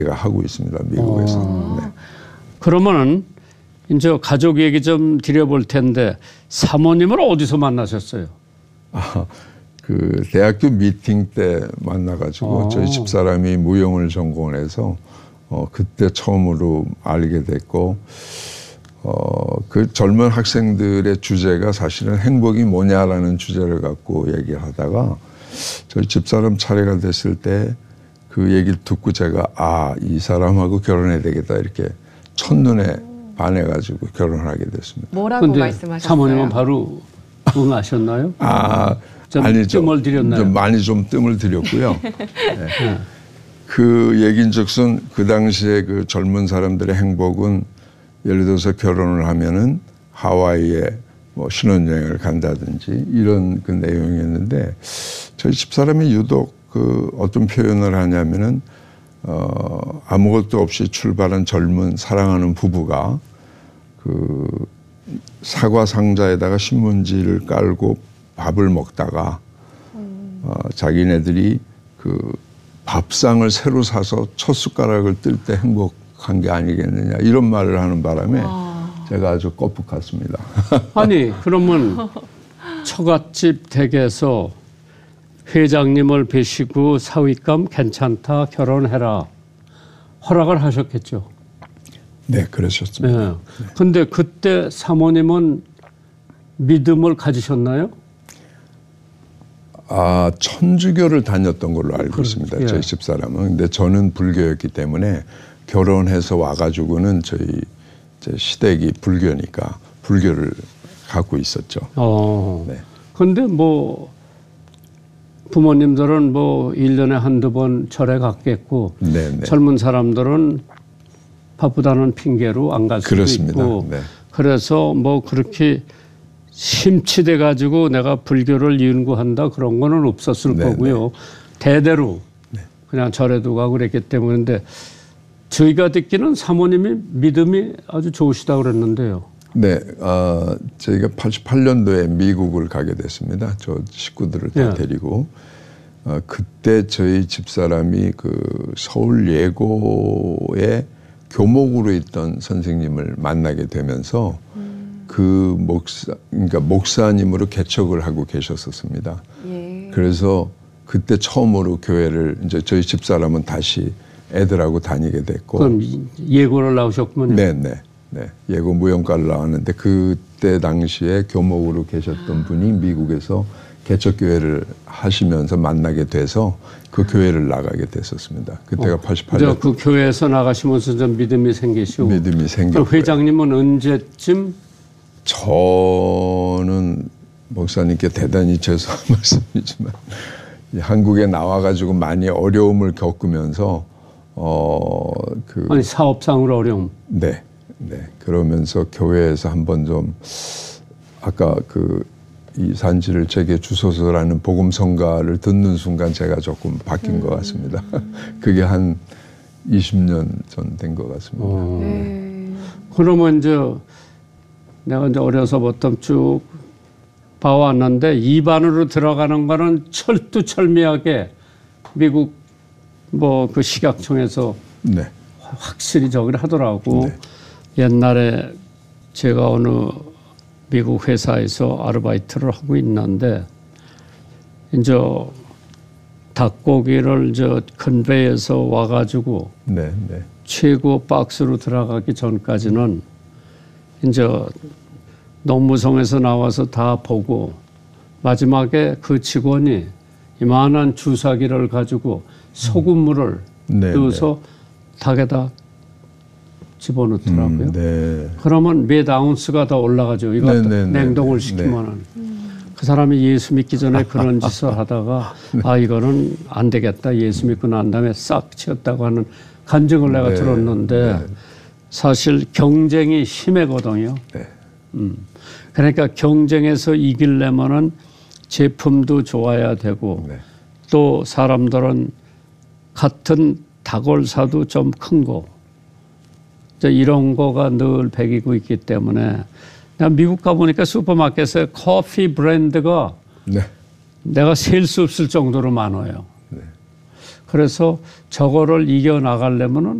하고 있습니다. 미국에서. 네. 그러면은 이제 가족 얘기 좀 드려볼 텐데 사모님을 어디서 만나셨어요? 그 대학교 미팅 때 만나가지고 저희 집사람이 무용을 전공해서 그때 처음으로 알게 됐고 그 젊은 학생들의 주제가 사실은 행복이 뭐냐라는 주제를 갖고 얘기를 하다가 저희 집사람 차례가 됐을 때 그 얘기를 듣고 제가 이 사람하고 결혼해야 되겠다 이렇게 첫눈에 반해가지고 결혼하게 됐습니다. 뭐라고 말씀하셨어요? 사모님은 바로 응하셨나요? 아니죠. 뜸을 들였나요? 많이 좀 뜸을 들였고요. 네. 그 얘긴즉슨 그 당시에 그 젊은 사람들의 행복은 예를 들어서 결혼을 하면은 하와이에 뭐 신혼여행을 간다든지 이런 그 내용이었는데 저희 집사람이 유독 그 어떤 표현을 하냐면은 아무것도 없이 출발한 젊은 사랑하는 부부가 그 사과 상자에다가 신문지를 깔고 밥을 먹다가 자기네들이 그 밥상을 새로 사서 첫 숟가락을 뜰 때 행복한 게 아니겠느냐 이런 말을 하는 바람에 제가 아주 껍북했습니다. 아니 그러면 처갓집 댁에서 회장님을 뵈시고 사윗감 괜찮다 결혼해라 허락을 하셨겠죠? 네, 그러셨습니다. 그런데 그때 사모님은 믿음을 가지셨나요? 천주교를 다녔던 걸로 알고 있습니다. 저희 집사람은. 근데 저는 불교였기 때문에 결혼해서 와가지고는 저희 시댁이 불교니까 불교를 갖고 있었죠. 그런데 뭐 부모님들은 뭐 1년에 한두 번 절에 갔겠고 젊은 사람들은 바쁘다는 핑계로 안 갈 수도 그렇습니다. 있고 그래서 뭐 그렇게 심취돼 가지고 내가 불교를 연구한다 그런 거는 없었을 거고요. 대대로 그냥 절에도 가고 그랬기 때문에 저희가 듣기는 사모님이 믿음이 아주 좋으시다고 그랬는데요. 네, 저희가 88년도에 미국을 가게 됐습니다. 저 식구들을 다 데리고. 그때 저희 집사람이 그 서울 예고에 교목으로 있던 선생님을 만나게 되면서 그 그러니까 목사님으로 개척을 하고 계셨었습니다. 그래서 그때 처음으로 교회를 이제 저희 집사람은 다시 애들하고 다니게 됐고. 그럼 예고를 나오셨군요. 네. 예고 무용과를 나왔는데 그때 당시에 교목으로 계셨던 분이 미국에서 개척교회를 하시면서 만나게 돼서 그 교회를 나가게 됐었습니다. 그때가 88년. 그 교회에서 나가시면서 좀 믿음이 생기시고. 믿음이 생겼고요. 회장님은 언제쯤? 저는 목사님께 대단히 죄송한 말씀이지만 한국에 나와가지고 많이 어려움을 겪으면서 아니 사업상으로 어려움. 네. 그러면서 교회에서 한번 좀 아까 이 산지를 제게 주소서라는 복음성가를 듣는 순간 제가 조금 바뀐 것 같습니다. 그게 한 20년 전 된 것 같습니다. 그러면 내가 어려서부터 쭉 봐왔는데 입안으로 들어가는 거는 철두철미하게 미국 뭐 그 식약청에서 확실히 저기를 하더라고. 옛날에 제가 어느 미국 회사에서 아르바이트를 하고 있는데 이제 닭고기를 컨베이에서 와가지고 최고 박스로 들어가기 전까지는 이제 농무성에서 나와서 다 보고 마지막에 그 직원이 이만한 주사기를 가지고 소금물을 넣어서 닭에다 집어넣더라고요. 그러면 몇 아운스가 더 올라가죠. 이거 냉동을 시키면은. 그 사람이 예수 믿기 전에 그런 짓을 하다가 이거는 안 되겠다. 예수 믿고 난 다음에 싹 치웠다고 하는 간증을 내가 들었는데 사실 경쟁이 심하거든요. 그러니까 경쟁에서 이기려면은 제품도 좋아야 되고 또 사람들은 같은 닭을 사도 좀 큰 거 이런 거가 늘 배기고 있기 때문에 난 미국 가보니까 슈퍼마켓에 커피 브랜드가 내가 셀 수 없을 정도로 많아요. 그래서 저거를 이겨 나가려면은